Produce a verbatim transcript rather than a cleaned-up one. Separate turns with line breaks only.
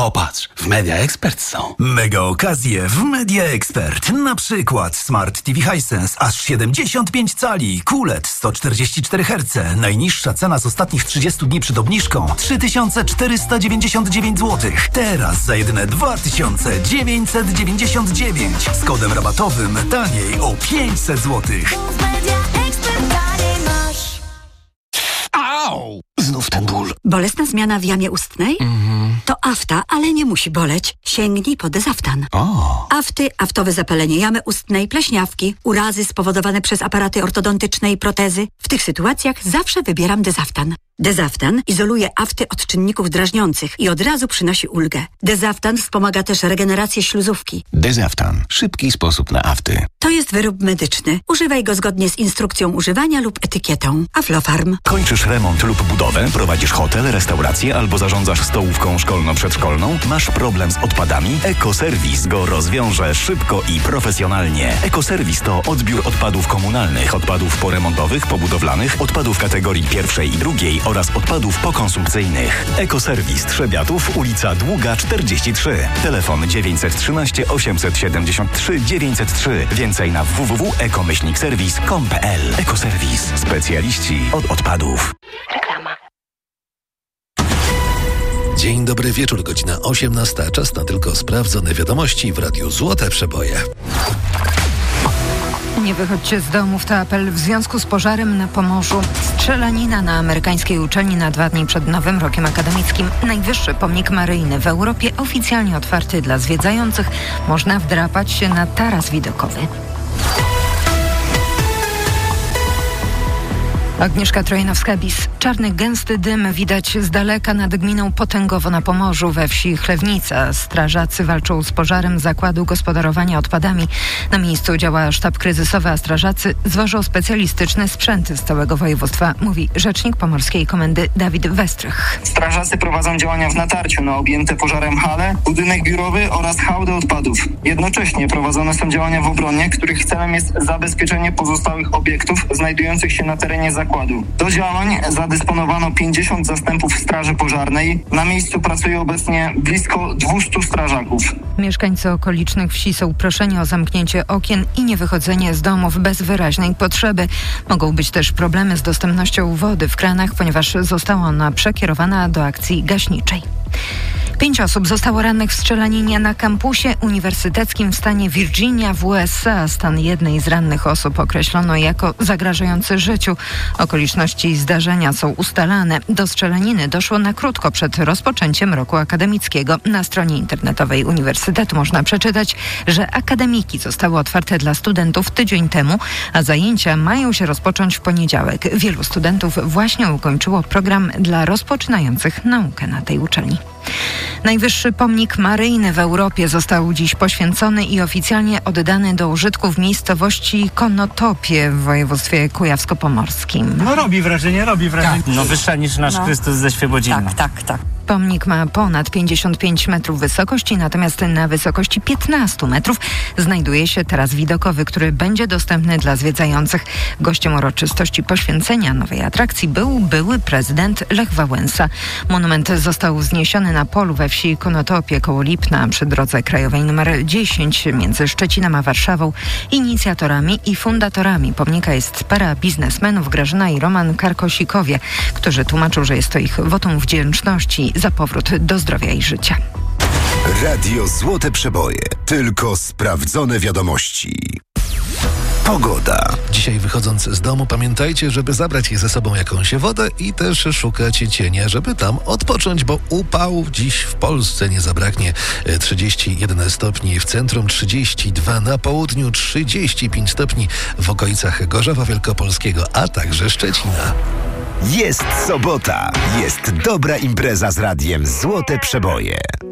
Popatrz, w Media Expert są.
Mega okazje w Media Expert. Na przykład Smart T V Hisense aż siedemdziesiąt pięć cali, Q L E D sto czterdzieści cztery herce. Najniższa cena z ostatnich trzydziestu dni przed obniżką trzy tysiące czterysta dziewięćdziesiąt dziewięć złotych. Teraz za jedyne dwa tysiące dziewięćset dziewięćdziesiąt dziewięć. Z kodem rabatowym taniej o pięćset złotych.
Au! Znów ten ból.
Bolesna zmiana w jamie ustnej?
Mhm.
To afta, ale nie musi boleć. Sięgnij po Dezaftan.
O.
Afty, aftowe zapalenie jamy ustnej, pleśniawki, urazy spowodowane przez aparaty ortodontyczne i protezy. W tych sytuacjach zawsze wybieram Dezaftan. Dezaftan izoluje afty od czynników drażniących i od razu przynosi ulgę. Dezaftan wspomaga też regenerację śluzówki.
Dezaftan. Szybki sposób na afty.
To jest wyrób medyczny. Używaj go zgodnie z instrukcją używania lub etykietą. Aflofarm.
Kończysz remont lub budowę, prowadzisz hotel, restaurację albo zarządzasz stołówką szkolno-przedszkolną? Masz problem z odpadami? Ekoserwis go rozwiąże szybko i profesjonalnie. Ekoserwis to odbiór odpadów komunalnych, odpadów poremontowych, pobudowlanych, odpadów kategorii pierwszej i drugiej oraz odpadów pokonsumpcyjnych. Ekoserwis Trzebiatów, ulica Długa czterdzieści trzy. Telefon dziewięćset trzynaście osiemset siedemdziesiąt trzy dziewięćset trzy. Więcej na w w w kropka eko myślnik serwis kropka com kropka p l. Ekoserwis. Specjaliści od odpadów.
Reklama.
Dzień dobry wieczór, godzina osiemnasta. Czas na tylko sprawdzone wiadomości w Radiu Złote Przeboje.
Nie wychodźcie z domów, to apel w związku z pożarem na Pomorzu. Strzelanina na amerykańskiej uczelni na dwa dni przed nowym rokiem akademickim. Najwyższy pomnik maryjny w Europie oficjalnie otwarty dla zwiedzających. Można wdrapać się na taras widokowy. Agnieszka Trojanowska-Bis. Czarny, gęsty dym widać z daleka nad gminą Potęgowo na Pomorzu we wsi Chlewnica. Strażacy walczą z pożarem zakładu gospodarowania odpadami. Na miejscu działa sztab kryzysowy, a strażacy zwożą specjalistyczne sprzęty z całego województwa, mówi rzecznik Pomorskiej Komendy Dawid Westrych.
Strażacy prowadzą działania w natarciu na objęte pożarem hale, budynek biurowy oraz hałdę odpadów. Jednocześnie prowadzone są działania w obronie, których celem jest zabezpieczenie pozostałych obiektów znajdujących się na terenie zakładu. Do działań zadysponowano pięćdziesiąt zastępów straży pożarnej. Na miejscu pracuje obecnie blisko dwieście strażaków.
Mieszkańcy okolicznych wsi są proszeni o zamknięcie okien i niewychodzenie z domów bez wyraźnej potrzeby. Mogą być też problemy z dostępnością wody w kranach, ponieważ została ona przekierowana do akcji gaśniczej. Pięć osób zostało rannych w strzelaninie na kampusie uniwersyteckim w stanie Virginia w U S A. Stan jednej z rannych osób określono jako zagrażający życiu. Okoliczności zdarzenia są ustalane. Do strzelaniny doszło na krótko przed rozpoczęciem roku akademickiego. Na stronie internetowej uniwersytetu można przeczytać, że akademiki zostały otwarte dla studentów tydzień temu, a zajęcia mają się rozpocząć w poniedziałek. Wielu studentów właśnie ukończyło program dla rozpoczynających naukę na tej uczelni. Najwyższy pomnik maryjny w Europie został dziś poświęcony i oficjalnie oddany do użytku w miejscowości Konotopie w województwie kujawsko-pomorskim.
No robi wrażenie, robi wrażenie.
Tak. No wyższa niż nasz no. Chrystus ze Świebodzina.
Tak, tak, tak.
Pomnik ma ponad pięćdziesiąt pięć metrów wysokości, natomiast na wysokości piętnaście metrów znajduje się taras widokowy, który będzie dostępny dla zwiedzających. Gościem uroczystości poświęcenia nowej atrakcji był były prezydent Lech Wałęsa. Monument został wzniesiony na polu we wsi Konotopie koło Lipna przy drodze krajowej nr dziesięć między Szczecinem a Warszawą. Inicjatorami i fundatorami pomnika jest para biznesmenów Grażyna i Roman Karkosikowie, którzy tłumaczą, że jest to ich wotum wdzięczności za powrót do zdrowia i życia.
Radio Złote Przeboje. Tylko sprawdzone wiadomości. Pogoda.
Dzisiaj wychodząc z domu pamiętajcie, żeby zabrać ze sobą jakąś wodę i też szukać cienia, żeby tam odpocząć, bo upału dziś w Polsce nie zabraknie. trzydzieści jeden stopni w centrum, trzydzieści dwa na południu, trzydzieści pięć stopni w okolicach Gorzowa Wielkopolskiego, a także Szczecina.
Jest sobota, jest dobra impreza z radiem Złote Przeboje.